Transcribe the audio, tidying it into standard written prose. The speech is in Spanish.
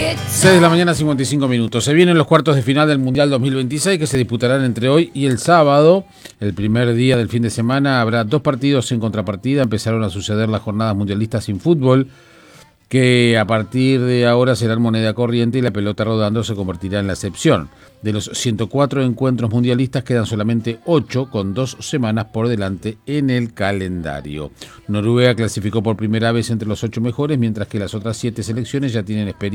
6 de la mañana, 55 minutos. Se vienen los cuartos de final del Mundial 2026 que se disputarán entre hoy y el sábado. El primer día del fin de semana habrá 2 partidos en contrapartida. Empezaron a suceder las jornadas mundialistas sin fútbol, que a partir de ahora serán moneda corriente y la pelota rodando se convertirá en la excepción. De los 104 encuentros mundialistas quedan solamente 8, con 2 semanas por delante en el calendario. Noruega clasificó por primera vez entre los 8 mejores, mientras que las otras 7 selecciones ya tienen experiencia